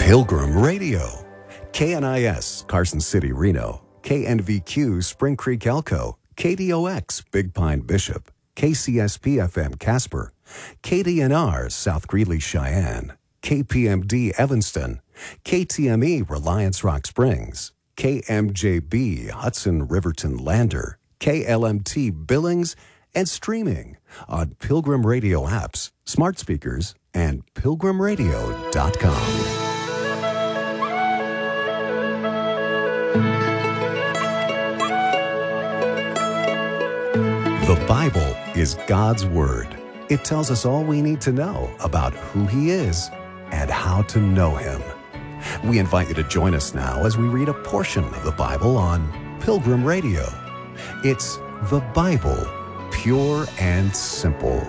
Pilgrim Radio. KNIS, Carson City, Reno. KNVQ, Spring Creek, Elko. KDOX, Big Pine, Bishop. KCSP-FM, Casper. KDNR, South Greeley, Cheyenne. KPMD, Evanston. KTME, Reliance Rock Springs. KMJB, Hudson Riverton Lander. KLMT, Billings, and streaming on Pilgrim Radio apps, smart speakers, and pilgrimradio.com. The Bible is God's Word. It tells us all we need to know about who He is and how to know Him. We invite you to join us now as we read a portion of the Bible on Pilgrim Radio. It's the Bible, pure and simple.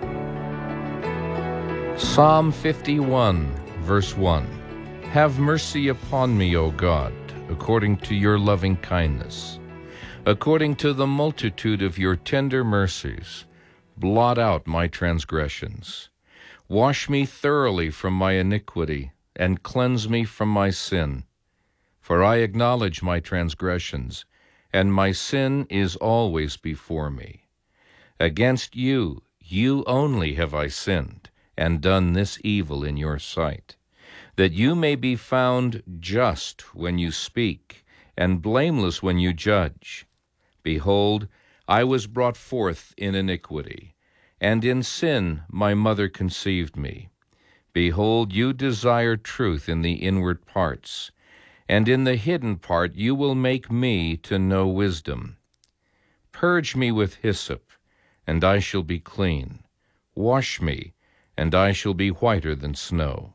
Psalm 51, verse 1. Have mercy upon me, O God, according to your loving kindness. According to the multitude of your tender mercies, blot out my transgressions. Wash me thoroughly from my iniquity, and cleanse me from my sin. For I acknowledge my transgressions, and my sin is always before me. Against you, you only have I sinned, and done this evil in your sight, that you may be found just when you speak, and blameless when you judge. Behold, I was brought forth in iniquity, and in sin my mother conceived me. Behold, you desire truth in the inward parts, and in the hidden part you will make me to know wisdom. Purge me with hyssop, and I shall be clean. Wash me, and I shall be whiter than snow.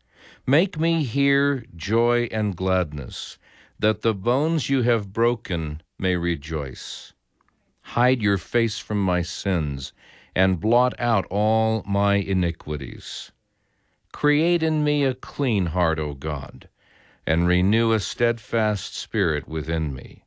Make me hear joy and gladness, that the bones you have broken may rejoice. Hide your face from my sins, and blot out all my iniquities. Create in me a clean heart, O God, and renew a steadfast spirit within me.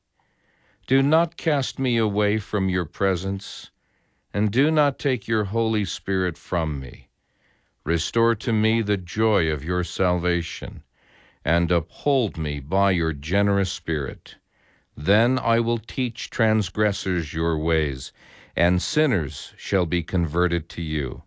Do not cast me away from your presence, and do not take your Holy Spirit from me. Restore to me the joy of your salvation, and uphold me by your generous spirit. Then I will teach transgressors your ways, and sinners shall be converted to you.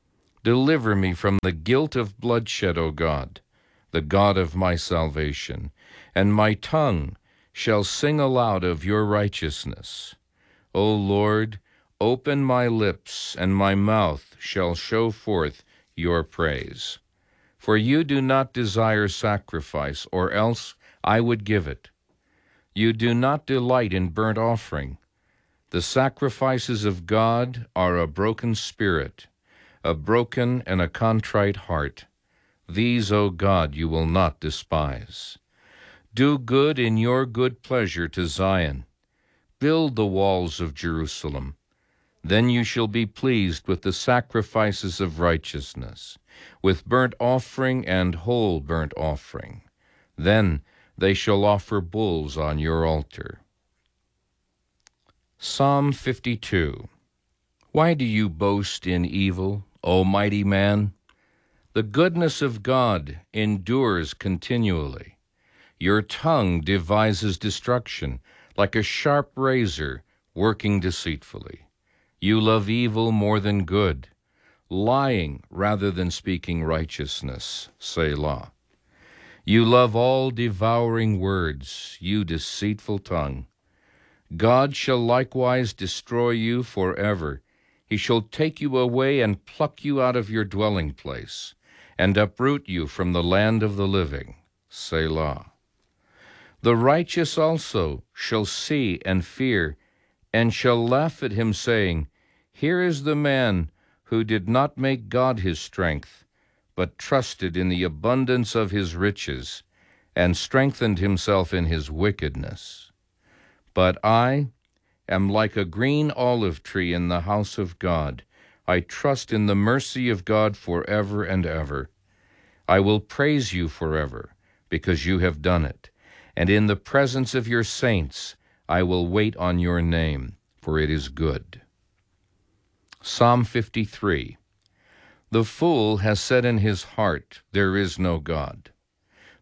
Deliver me from the guilt of bloodshed, O God, the God of my salvation, and my tongue shall sing aloud of your righteousness. O Lord, open my lips, and my mouth shall show forth your praise. For you do not desire sacrifice, or else I would give it. You do not delight in burnt offering. The sacrifices of God are a broken spirit, a broken and a contrite heart. These, O God, you will not despise. Do good in your good pleasure to Zion. Build the walls of Jerusalem. Then you shall be pleased with the sacrifices of righteousness, with burnt offering and whole burnt offering. Then they shall offer bulls on your altar. Psalm 52. Why do you boast in evil, O mighty man? The goodness of God endures continually. Your tongue devises destruction, like a sharp razor working deceitfully. You love evil more than good, lying rather than speaking righteousness. Selah. You love all devouring words, you deceitful tongue. God shall likewise destroy you forever. He shall take you away and pluck you out of your dwelling place, and uproot you from the land of the living. Selah. The righteous also shall see and fear, and shall laugh at him, saying, Here is the man who did not make God his strength, but trusted in the abundance of his riches, and strengthened himself in his wickedness. But I am like a green olive tree in the house of God. I trust in the mercy of God forever and ever. I will praise you forever, because you have done it. And in the presence of your saints I will wait on your name, for it is good. Psalm 53. The fool has said in his heart, There is no God.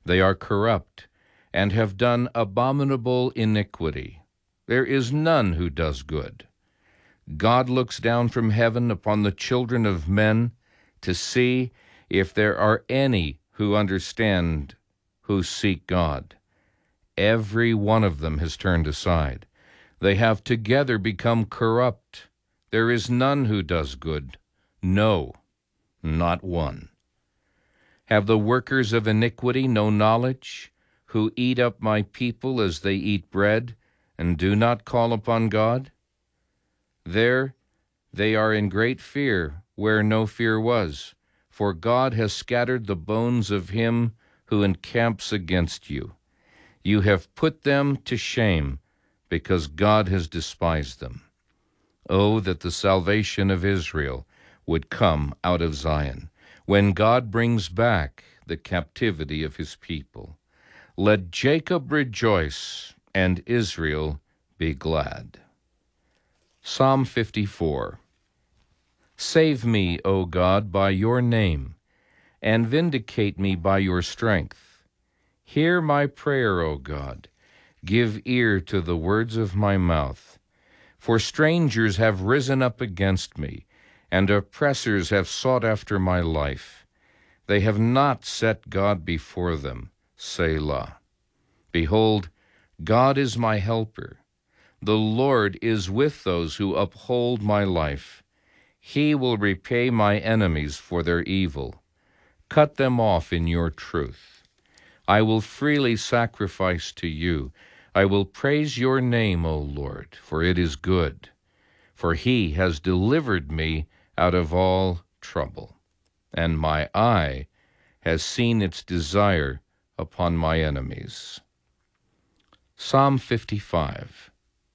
They are corrupt, and have done abominable iniquity. There is none who does good. God looks down from heaven upon the children of men to see if there are any who understand, who seek God. Every one of them has turned aside. They have together become corrupt. There is none who does good. No, not one. Have the workers of iniquity no knowledge, who eat up my people as they eat bread, and do not call upon God? There they are in great fear, where no fear was, for God has scattered the bones of him who encamps against you. You have put them to shame, because God has despised them. Oh, that the salvation of Israel would come out of Zion, when God brings back the captivity of his people. Let Jacob rejoice, and Israel be glad. Psalm 54. Save me, O God, by your name, and vindicate me by your strength. Hear my prayer, O God. Give ear to the words of my mouth. For strangers have risen up against me, and oppressors have sought after my life. They have not set God before them. Selah. Behold, God is my helper. The Lord is with those who uphold my life. He will repay my enemies for their evil. Cut them off in your truth. I will freely sacrifice to you. I will praise your name, O Lord, for it is good. For he has delivered me out of all trouble, and my eye has seen its desire upon my enemies. Psalm 55.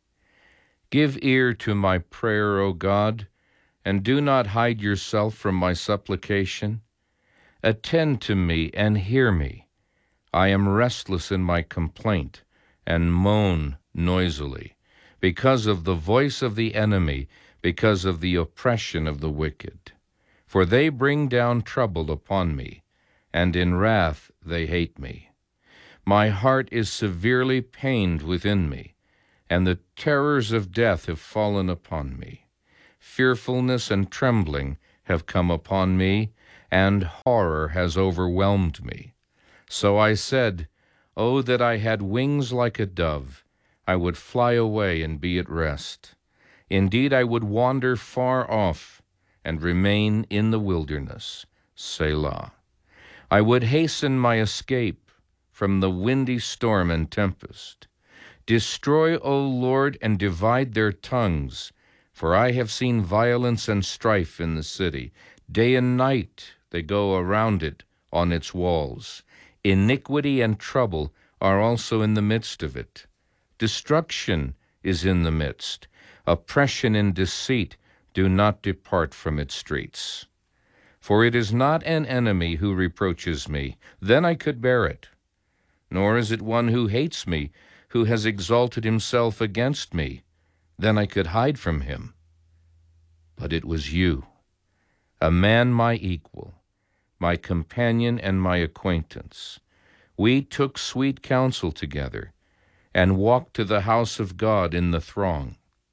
Give ear to my prayer, O God, and do not hide yourself from my supplication. Attend to me and hear me. I am restless in my complaint, and moan noisily, because of the voice of the enemy, because of the oppression of the wicked. For they bring down trouble upon me, and in wrath they hate me. My heart is severely pained within me, and the terrors of death have fallen upon me. Fearfulness and trembling have come upon me, and horror has overwhelmed me. So I said, Oh, that I had wings like a dove! I would fly away and be at rest. Indeed, I would wander far off and remain in the wilderness. Selah. I would hasten my escape from the windy storm and tempest. Destroy, O Lord, and divide their tongues, for I have seen violence and strife in the city. Day and night they go around it on its walls. Iniquity and trouble are also in the midst of it. Destruction is in the midst. Oppression and deceit do not depart from its streets. For it is not an enemy who reproaches me, then I could bear it. Nor is it one who hates me, who has exalted himself against me, then I could hide from him. But it was you, a man my equal, my companion and my acquaintance. We took sweet counsel together, and walked to the house of God in the throng.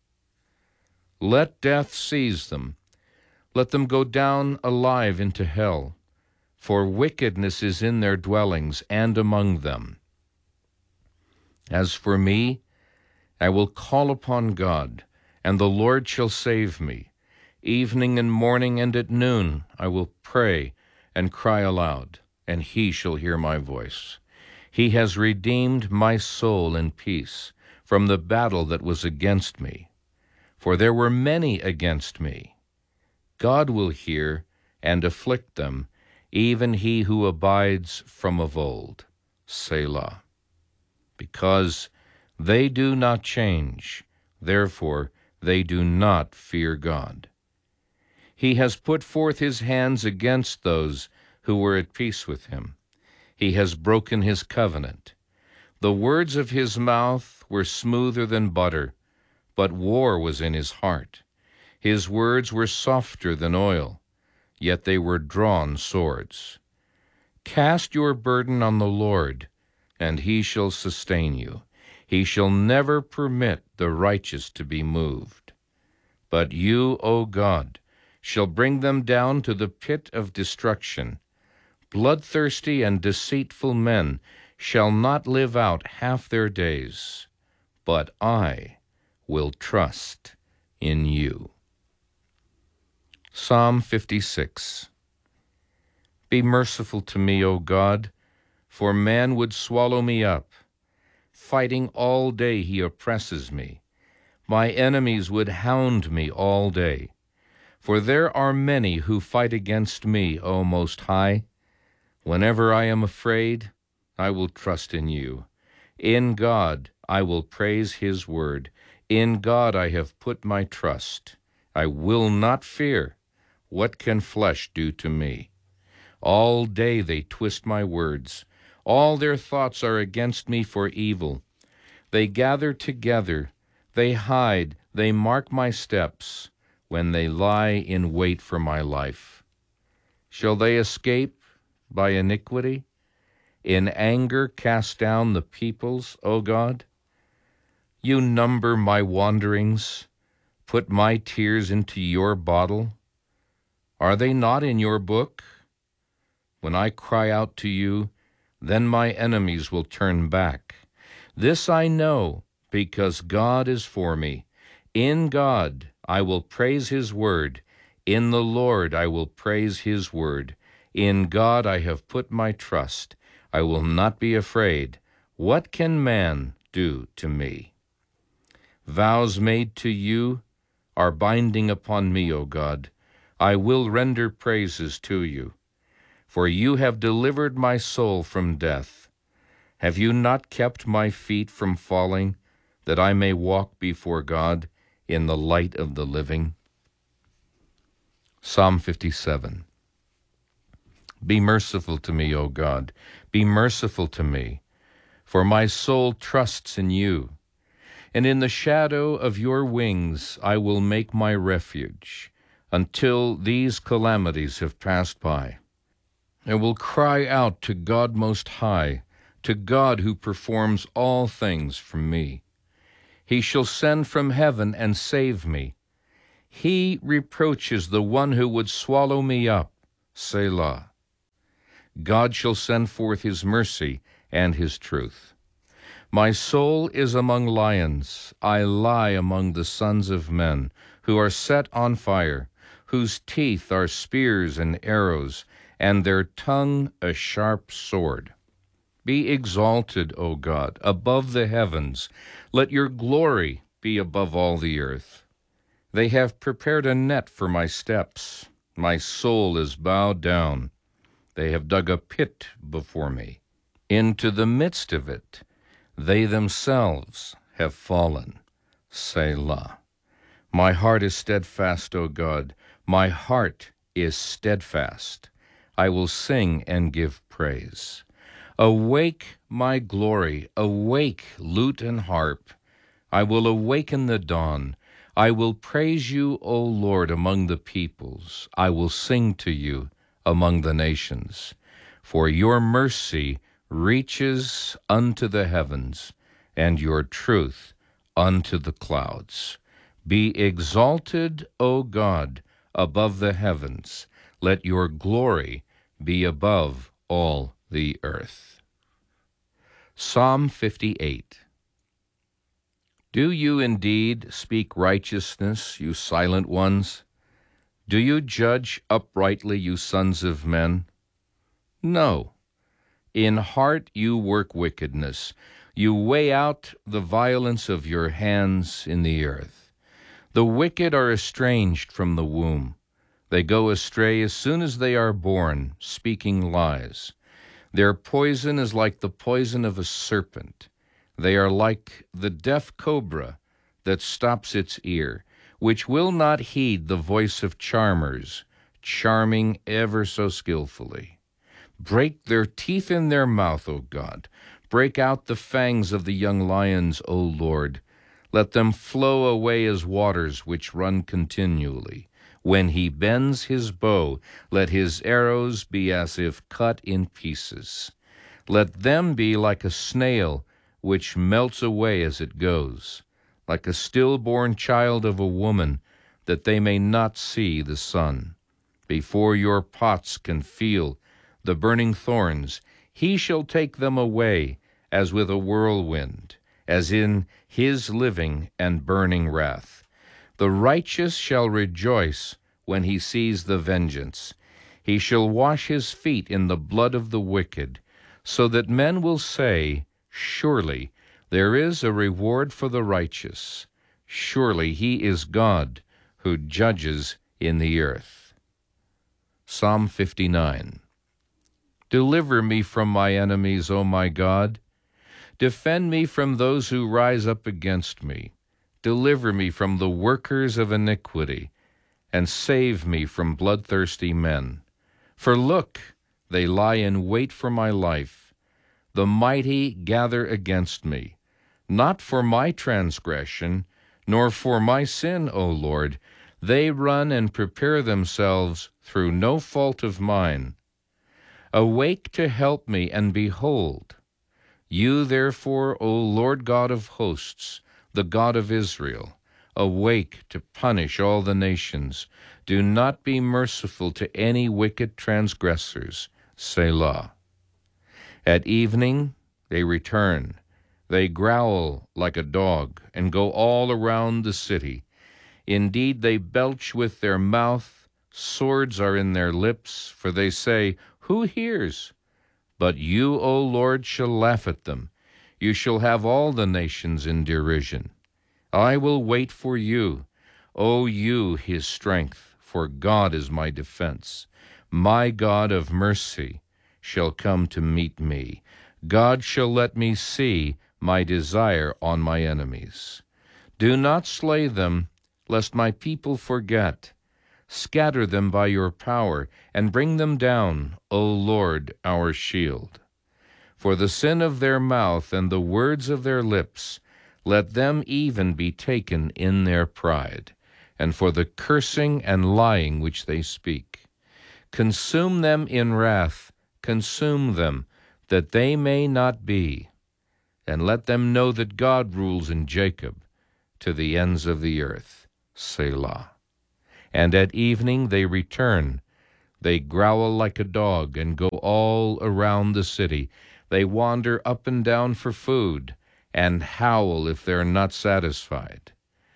Let death seize them. Let them go down alive into hell, for wickedness is in their dwellings and among them. As for me, I will call upon God, and the Lord shall save me. Evening and morning and at noon I will pray and cry aloud, and he shall hear my voice. He has redeemed my soul in peace from the battle that was against me. For there were many against me. God will hear and afflict them, even he who abides from of old. Selah. Because they do not change, therefore they do not fear God. He has put forth his hands against those who were at peace with him. He has broken his covenant. The words of his mouth were smoother than butter, but war was in his heart. His words were softer than oil, yet they were drawn swords. Cast your burden on the Lord, and he shall sustain you. He shall never permit the righteous to be moved. But you, O God, shall bring them down to the pit of destruction. Bloodthirsty and deceitful men shall not live out half their days, but I will trust in you. Psalm 56. Be merciful to me, O God, for man would swallow me up. Fighting all day he oppresses me. My enemies would hound me all day. For there are many who fight against me, O Most High. Whenever I am afraid, I will trust in you. In God I will praise his word. In God I have put my trust. I will not fear. What can flesh do to me? All day they twist my words. All their thoughts are against me for evil. They gather together. They hide. They mark my steps when they lie in wait for my life. Shall they escape by iniquity? In anger cast down the peoples, O God? You number my wanderings. Put my tears into your bottle. Are they not in your book? When I cry out to you, then my enemies will turn back. This I know, because God is for me. In God I will praise his word. In the Lord I will praise his word. In God I have put my trust. I will not be afraid. What can man do to me? Vows made to you are binding upon me, O God. I will render praises to you. For you have delivered my soul from death. Have you not kept my feet from falling, that I may walk before God in the light of the living? Psalm 57. Be merciful to me, O God. Be merciful to me, for my soul trusts in you. And in the shadow of your wings I will make my refuge, until these calamities have passed by. I will cry out to God Most High, to God who performs all things for me. He shall send from heaven and save me. He reproaches the one who would swallow me up, Selah. God shall send forth his mercy and his truth. My soul is among lions. I lie among the sons of men, who are set on fire, whose teeth are spears and arrows, and their tongue a sharp sword. Be exalted, O God, above the heavens. Let your glory be above all the earth. They have prepared a net for my steps. My soul is bowed down. They have dug a pit before me. Into the midst of it, they themselves have fallen. Selah. My heart is steadfast, O God. My heart is steadfast. I will sing and give praise. Awake, my glory, awake, lute and harp. I will awaken the dawn. I will praise you, O Lord, among the peoples. I will sing to you among the nations. For your mercy reaches unto the heavens, and your truth unto the clouds. Be exalted, O God, above the heavens. Let your glory be above all the earth. Psalm 58. Do you indeed speak righteousness, you silent ones? Do you judge uprightly, you sons of men? No. In heart you work wickedness. You weigh out the violence of your hands in the earth. The wicked are estranged from the womb. They go astray as soon as they are born, speaking lies. Their poison is like the poison of a serpent. They are like the deaf cobra that stops its ear, which will not heed the voice of charmers, charming ever so skillfully. Break their teeth in their mouth, O God. Break out the fangs of the young lions, O Lord. Let them flow away as waters which run continually. When he bends his bow, let his arrows be as if cut in pieces. Let them be like a snail, which melts away as it goes, like a stillborn child of a woman, that they may not see the sun. Before your pots can feel the burning thorns, he shall take them away as with a whirlwind, as in his living and burning wrath. The righteous shall rejoice when he sees the vengeance. He shall wash his feet in the blood of the wicked, so that men will say, surely there is a reward for the righteous. Surely he is God who judges in the earth. Psalm 59. Deliver me from my enemies, O my God. Defend me from those who rise up against me. Deliver me from the workers of iniquity, and save me from bloodthirsty men. For look, they lie in wait for my life. The mighty gather against me, not for my transgression, nor for my sin, O Lord. They run and prepare themselves through no fault of mine. Awake to help me, and behold. You therefore, O Lord God of hosts, the God of Israel, awake to punish all the nations. Do not be merciful to any wicked transgressors. Selah. At evening they return. They growl like a dog and go all around the city. Indeed, they belch with their mouth. Swords are in their lips, for they say, who hears? But you, O Lord, shall laugh at them. You shall have all the nations in derision. I will wait for you, O you, his strength, for God is my defense. My God of mercy shall come to meet me. God shall let me see my desire on my enemies. Do not slay them, lest my people forget. Scatter them by your power, and bring them down, O Lord, our shield. For the sin of their mouth and the words of their lips, let them even be taken in their pride, and for the cursing and lying which they speak. Consume them in wrath, consume them, that they may not be. And let them know that God rules in Jacob to the ends of the earth. Selah. And at evening they return. They growl like a dog and go all around the city. They wander up and down for food and howl if they're not satisfied.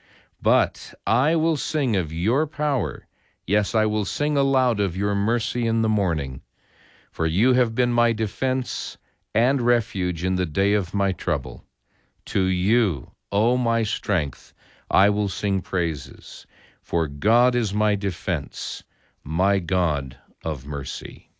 But I will sing of your power. Yes, I will sing aloud of your mercy in the morning. For you have been my defense and refuge in the day of my trouble. To you, O my strength, I will sing praises. For God is my defense, my God of mercy.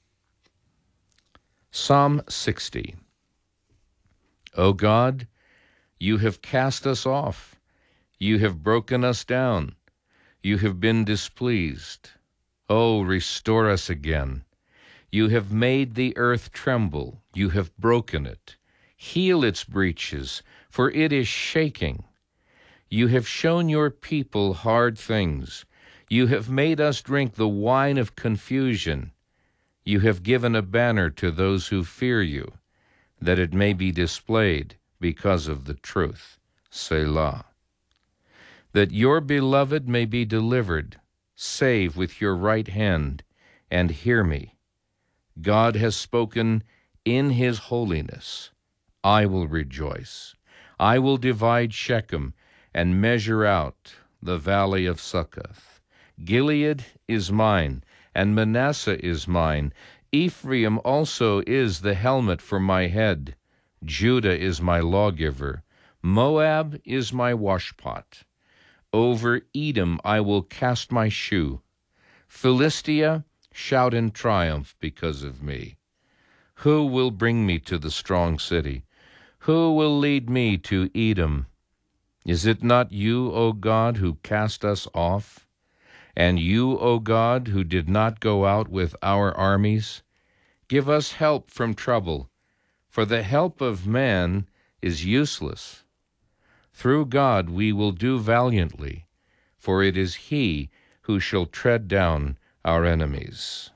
Psalm 60. O God, you have cast us off. You have broken us down. You have been displeased. Oh, restore us again. You have made the earth tremble. You have broken it. Heal its breaches, for it is shaking. You have shown your people hard things. You have made us drink the wine of confusion. You have given a banner to those who fear you, that it may be displayed because of the truth. Selah. That your beloved may be delivered, save with your right hand, and hear me. God has spoken in his holiness. I will rejoice. I will divide Shechem and measure out the valley of Succoth. Gilead is mine, and Manasseh is mine. Ephraim also is the helmet for my head. Judah is my lawgiver. Moab is my washpot. Over Edom I will cast my shoe. Philistia, shout in triumph because of me. Who will bring me to the strong city? Who will lead me to Edom? Is it not you, O God, who cast us off? And you, O God, who did not go out with our armies? Give us help from trouble, for the help of man is useless. Through God we will do valiantly, for it is he who shall tread down our enemies.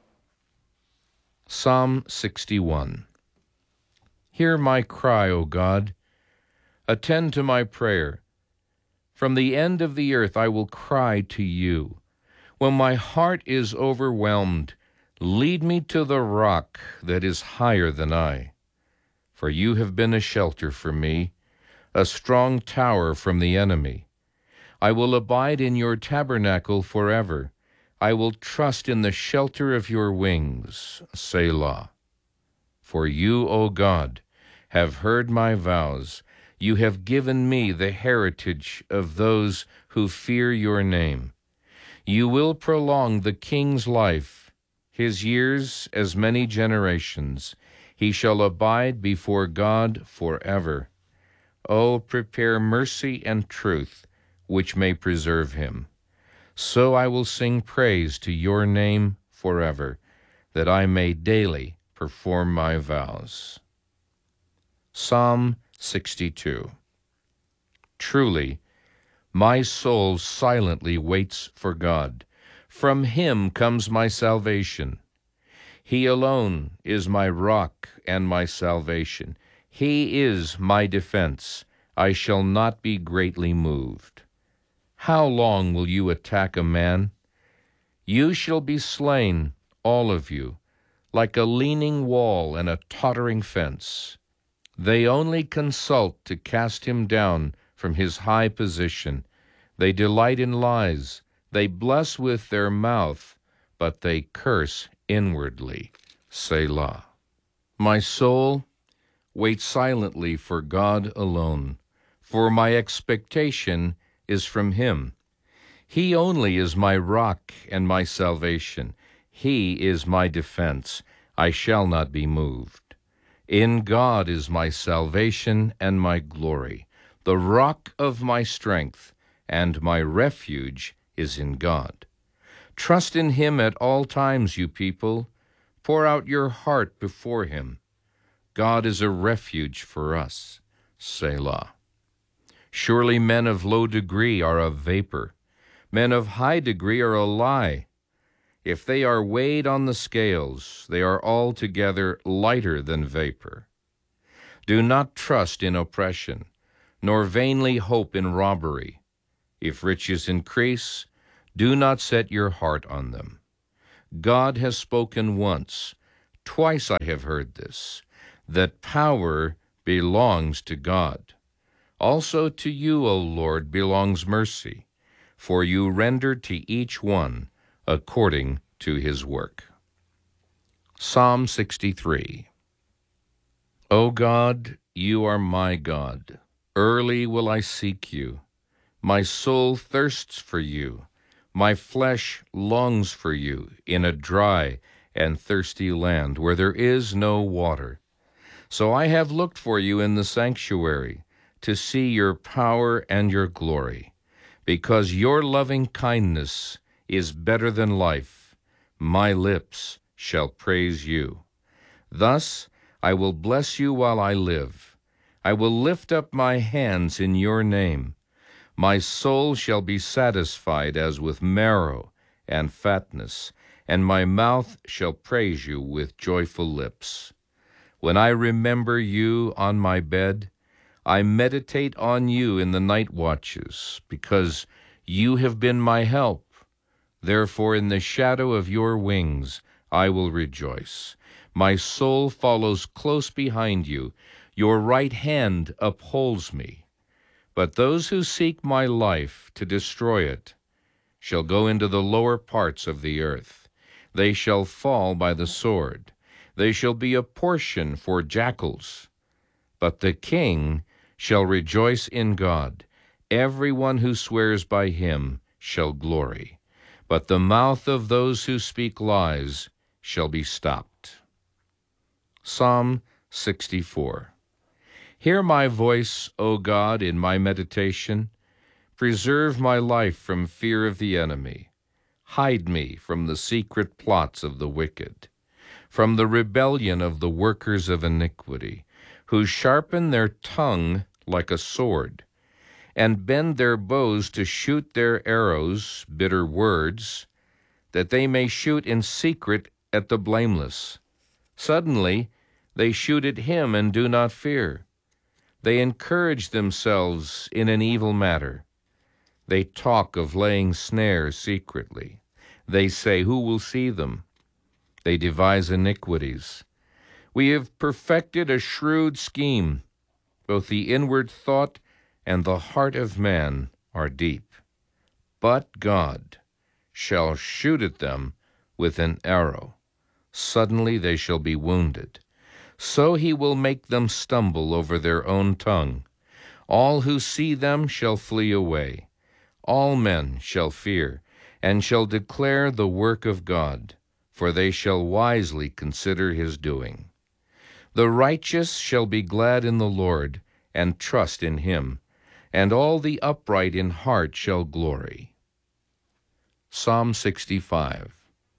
Psalm 61. Hear my cry, O God. Attend to my prayer. From the end of the earth I will cry to you. When my heart is overwhelmed, lead me to the rock that is higher than I. For you have been a shelter for me, a strong tower from the enemy. I will abide in your tabernacle forever. I will trust in the shelter of your wings. Selah. For you, O God, have heard my vows. You have given me the heritage of those who fear your name. You will prolong the king's life, his years as many generations. He shall abide before God forever. O prepare mercy and truth, which may preserve him. So I will sing praise to your name forever, that I may daily perform my vows. Psalm 62. Truly, my soul silently waits for God. From him comes my salvation. He alone is my rock and my salvation. He is my defense. I shall not be greatly moved. How long will you attack a man? You shall be slain, all of you, like a leaning wall and a tottering fence. They only consult to cast him down from his high position. They delight in lies. They bless with their mouth, but they curse inwardly. Selah. My soul, wait silently for God alone, for my expectation is from him. He only is my rock and my salvation. He is my defense. I shall not be moved. In God is my salvation and my glory. The rock of my strength and my refuge is in God. Trust in him at all times, you people. Pour out your heart before him. God is a refuge for us. Selah. Surely men of low degree are a vapor. Men of high degree are a lie. If they are weighed on the scales, they are altogether lighter than vapor. Do not trust in oppression, nor vainly hope in robbery. If riches increase, do not set your heart on them. God has spoken once, twice I have heard this, that power belongs to God. Also to you, O Lord, belongs mercy, for you render to each one according to his work. Psalm 63. O God, you are my God. Early will I seek you. My soul thirsts for you. My flesh longs for you in a dry and thirsty land where there is no water. So I have looked for you in the sanctuary to see your power and your glory. Because your loving kindness is better than life, my lips shall praise you. Thus I will bless you while I live. I will lift up my hands in your name. My soul shall be satisfied as with marrow and fatness, and my mouth shall praise you with joyful lips. When I remember you on my bed, I meditate on you in the night watches, because you have been my help. Therefore in the shadow of your wings I will rejoice. My soul follows close behind you. Your right hand upholds me. But those who seek my life to destroy it shall go into the lower parts of the earth. They shall fall by the sword. They shall be a portion for jackals. But the king shall rejoice in God. Everyone who swears by him shall glory. But the mouth of those who speak lies shall be stopped. Psalm 64. Hear my voice, O God, in my meditation. Preserve my life from fear of the enemy. Hide me from the secret plots of the wicked, from the rebellion of the workers of iniquity, who sharpen their tongue like a sword, and bend their bows to shoot their arrows, bitter words, that they may shoot in secret at the blameless. Suddenly they shoot at him and do not fear. They encourage themselves in an evil matter. They talk of laying snares secretly. They say, who will see them? They devise iniquities. We have perfected a shrewd scheme. Both the inward thought and the heart of man are deep. But God shall shoot at them with an arrow. Suddenly they shall be wounded. So he will make them stumble over their own tongue. All who see them shall flee away. All men shall fear, and shall declare the work of God, for they shall wisely consider his doing. The righteous shall be glad in the Lord, and trust in him, and all the upright in heart shall glory. Psalm 65.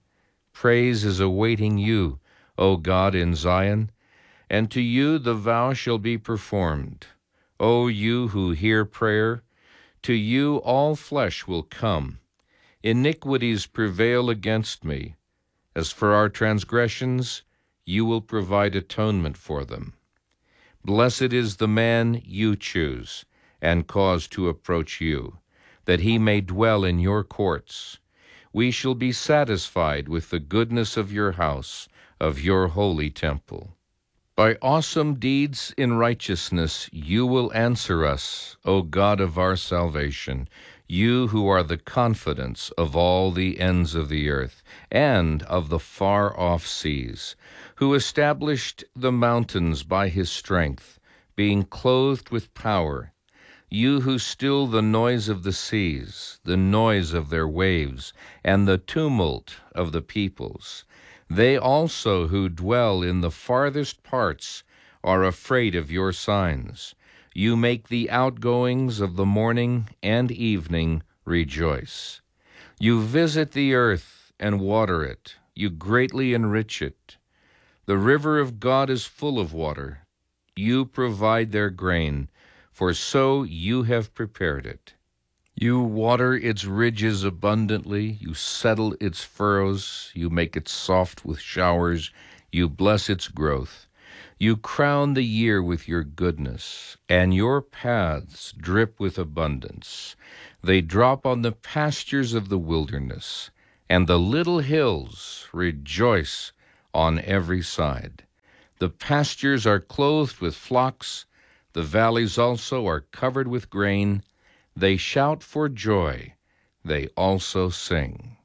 Praise is awaiting you, O God, in Zion, and to you the vow shall be performed. O you who hear prayer, to you all flesh will come. Iniquities prevail against me. As for our transgressions, you will provide atonement for them. Blessed is the man you choose and cause to approach you, that he may dwell in your courts. We shall be satisfied with the goodness of your house, of your holy temple. By awesome deeds in righteousness you will answer us, O God of our salvation, you who are the confidence of all the ends of the earth and of the far-off seas, who established the mountains by his strength, being clothed with power, you who still the noise of the seas, the noise of their waves, and the tumult of the peoples. They also who dwell in the farthest parts are afraid of your signs. You make the outgoings of the morning and evening rejoice. You visit the earth and water it. You greatly enrich it. The river of God is full of water. You provide their grain, for so you have prepared it. You water its ridges abundantly, you settle its furrows, you make it soft with showers, you bless its growth. You crown the year with your goodness, and your paths drip with abundance. They drop on the pastures of the wilderness, and the little hills rejoice on every side. The pastures are clothed with flocks, the valleys also are covered with grain. They shout for joy, they also sing.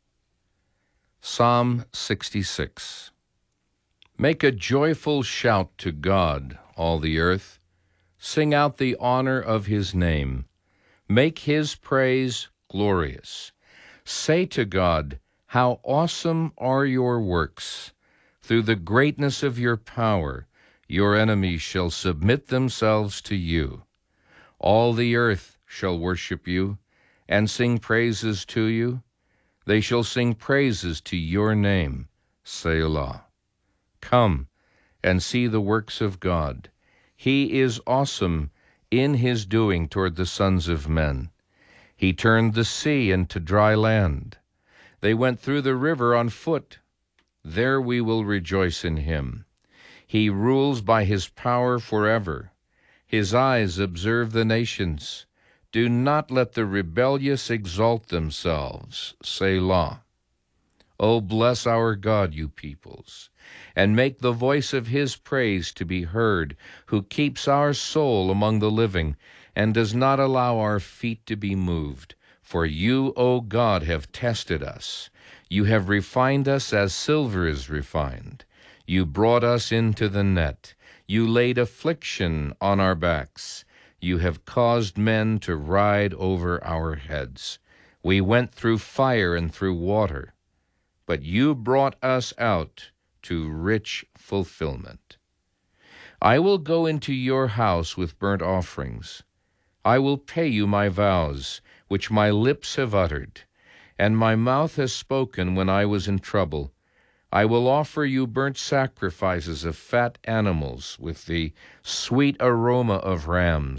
Psalm 66. Make a joyful shout to God, all the earth. Sing out the honor of his name. Make his praise glorious. Say to God, how awesome are your works. Through the greatness of your power, your enemies shall submit themselves to you. All the earth shall worship you, and sing praises to you. They shall sing praises to your name, Selah. Come and see the works of God. He is awesome in his doing toward the sons of men. He turned the sea into dry land. They went through the river on foot. There we will rejoice in him. He rules by his power forever. His eyes observe the nations. Do not let the rebellious exalt themselves. Selah. O bless our God, you peoples, and make the voice of his praise to be heard, who keeps our soul among the living, and does not allow our feet to be moved. For you, O God, have tested us. You have refined us as silver is refined. You brought us into the net. You laid affliction on our backs. You have caused men to ride over our heads. We went through fire and through water, but you brought us out to rich fulfillment. I will go into your house with burnt offerings. I will pay you my vows, which my lips have uttered, and my mouth has spoken when I was in trouble. I will offer you burnt sacrifices of fat animals with the sweet aroma of rams,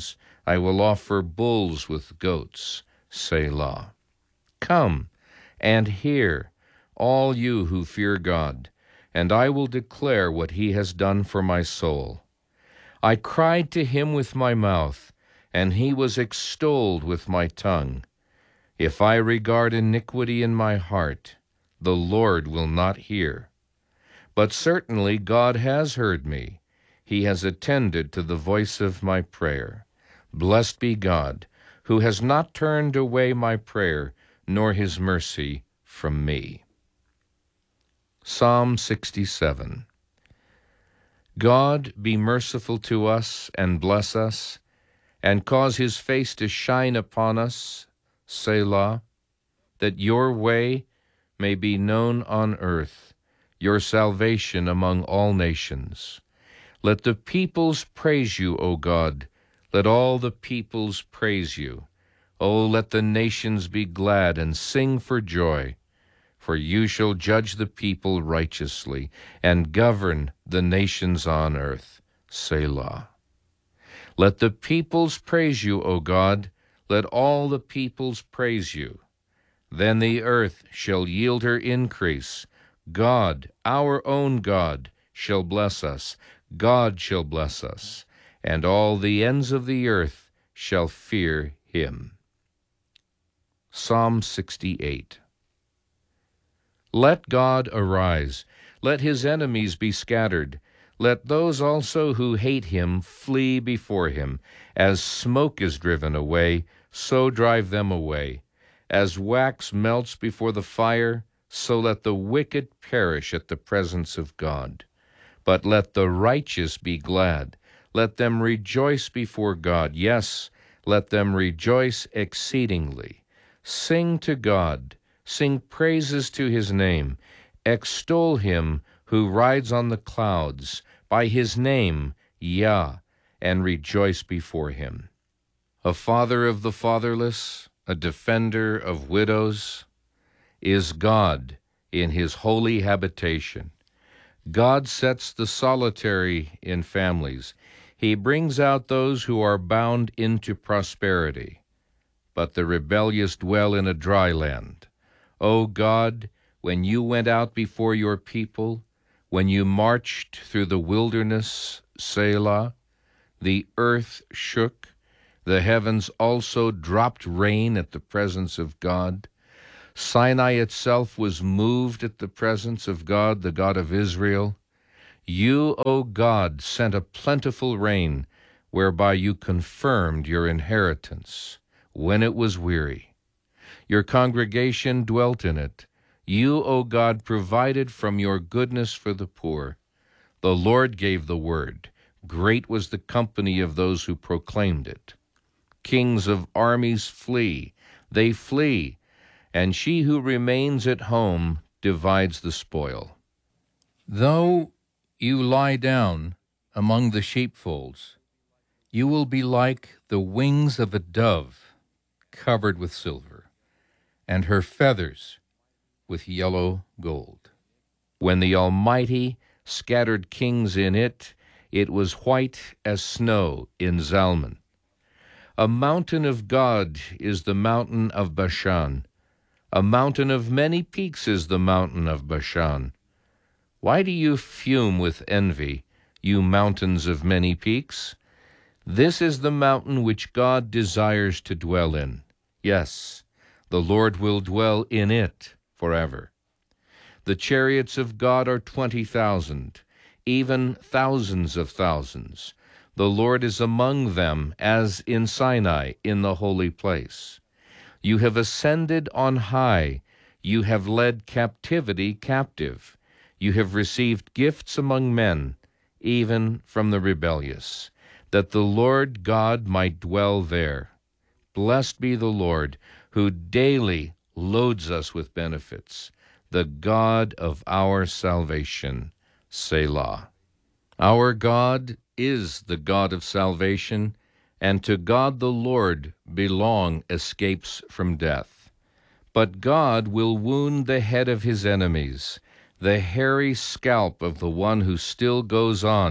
I will offer bulls with goats, Selah. Come and hear, all you who fear God, and I will declare what he has done for my soul. I cried to him with my mouth, and he was extolled with my tongue. If I regard iniquity in my heart, the Lord will not hear. But certainly God has heard me. He has attended to the voice of my prayer. Blessed be God, who has not turned away my prayer, nor his mercy from me. Psalm 67. God be merciful to us and bless us, and cause his face to shine upon us, Selah, that your way may be known on earth, your salvation among all nations. Let the peoples praise you, O God. Let all the peoples praise you. O let the nations be glad and sing for joy. For you shall judge the people righteously, and govern the nations on earth. Selah. Let the peoples praise you, O God. Let all the peoples praise you. Then the earth shall yield her increase. God, our own God, shall bless us. God shall bless us, and all the ends of the earth shall fear him. Psalm 68. Let God arise. Let his enemies be scattered. Let those also who hate him flee before him. As smoke is driven away, so drive them away. As wax melts before the fire, so let the wicked perish at the presence of God. But let the righteous be glad. Let them rejoice before God. Yes, let them rejoice exceedingly. Sing to God. Sing praises to his name. Extol him who rides on the clouds. By his name, Yah, and rejoice before him. A father of the fatherless, a defender of widows, is God in his holy habitation. God sets the solitary in families. He brings out those who are bound into prosperity. But the rebellious dwell in a dry land. O God, when you went out before your people, when you marched through the wilderness, Selah, the earth shook, the heavens also dropped rain at the presence of God. Sinai itself was moved at the presence of God, the God of Israel. You, O God, sent a plentiful rain, whereby you confirmed your inheritance when it was weary. Your congregation dwelt in it. You, O God, provided from your goodness for the poor. The Lord gave the word. Great was the company of those who proclaimed it. Kings of armies flee. They flee, and she who remains at home divides the spoil. Though you lie down among the sheepfolds, you will be like the wings of a dove covered with silver, and her feathers with yellow gold. When the Almighty scattered kings in it, it was white as snow in Zalman. A mountain of God is the mountain of Bashan. A mountain of many peaks is the mountain of Bashan. Why do you fume with envy, you mountains of many peaks? This is the mountain which God desires to dwell in. Yes, the Lord will dwell in it forever. The chariots of God are 20,000, even thousands of thousands. The Lord is among them, as in Sinai, in the holy place. You have ascended on high. You have led captivity captive. You have received gifts among men, even from the rebellious, that the Lord God might dwell there. Blessed be the Lord, who daily loads us with benefits, the God of our salvation. Selah. Our God is the God of salvation, and to God the Lord belong escapes from death. But God will wound the head of his enemies, the hairy scalp of the one who still goes on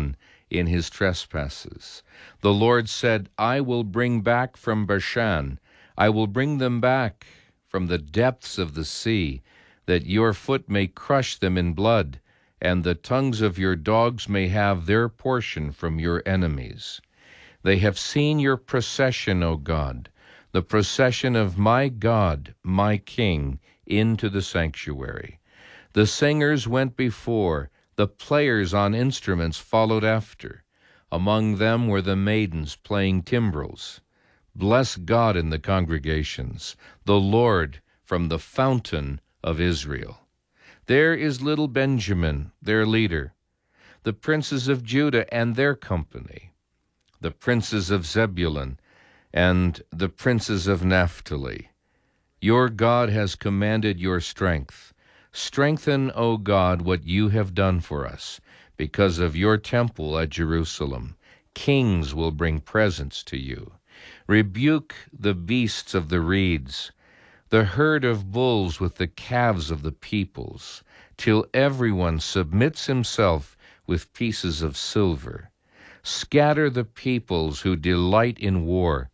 in his trespasses. The Lord said, I will bring back from Bashan, I will bring them back from the depths of the sea, that your foot may crush them in blood, and the tongues of your dogs may have their portion from your enemies. They have seen your procession, O God, the procession of my God, my King, into the sanctuary. The singers went before, the players on instruments followed after. Among them were the maidens playing timbrels. Bless God in the congregations, the Lord from the fountain of Israel. There is little Benjamin, their leader, the princes of Judah and their company, the princes of Zebulun and the princes of Naphtali. Your God has commanded your strength. Strengthen, O God, what you have done for us, because of your temple at Jerusalem. Kings will bring presents to you. Rebuke the beasts of the reeds, the herd of bulls with the calves of the peoples, till everyone submits himself with pieces of silver. Scatter the peoples who delight in war.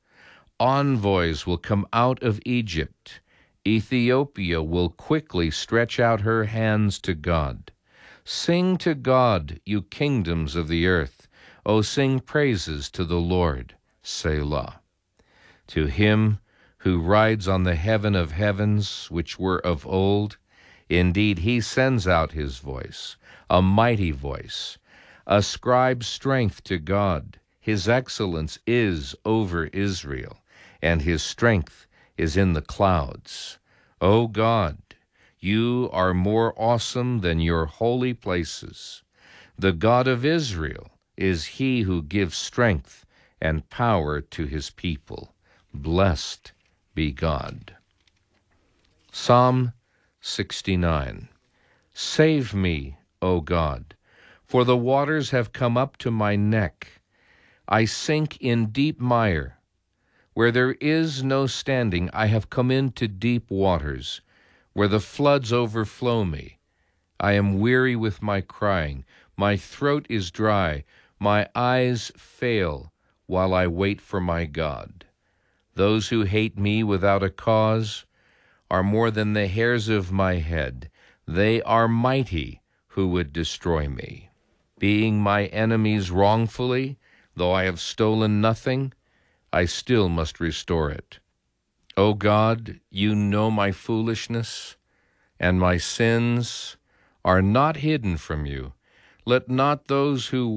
Envoys will come out of Egypt. Ethiopia will quickly stretch out her hands to God. Sing to God, you kingdoms of the earth. O sing praises to the Lord. Selah. To him who rides on the heaven of heavens, which were of old, indeed he sends out his voice, a mighty voice. Ascribe strength to God. His excellence is over Israel, and his strength is in the clouds. O God, you are more awesome than your holy places. The God of Israel is he who gives strength and power to his people. Blessed be God. Psalm 69. Save me, O God, for the waters have come up to my neck. I sink in deep mire. Where there is no standing, I have come into deep waters, where the floods overflow me. I am weary with my crying. My throat is dry. My eyes fail while I wait for my God. Those who hate me without a cause are more than the hairs of my head. They are mighty who would destroy me. Being my enemies wrongfully, though I have stolen nothing, I still must restore it. O God, you know my foolishness, and my sins are not hidden from you. Let not those who